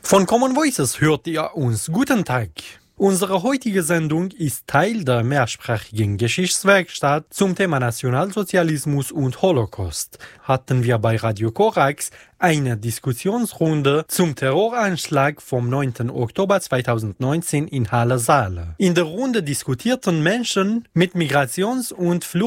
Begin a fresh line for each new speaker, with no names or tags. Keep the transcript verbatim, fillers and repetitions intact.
Von Common Voices hört ihr uns. Guten Tag. Unsere heutige Sendung ist Teil der mehrsprachigen Geschichtswerkstatt zum Thema Nationalsozialismus und Holocaust. Hatten wir bei Radio Korax eine Diskussionsrunde zum Terroranschlag vom neunten Oktober zweitausendneunzehn in Halle-Saale. In der Runde diskutierten Menschen mit Migrations- und Flucht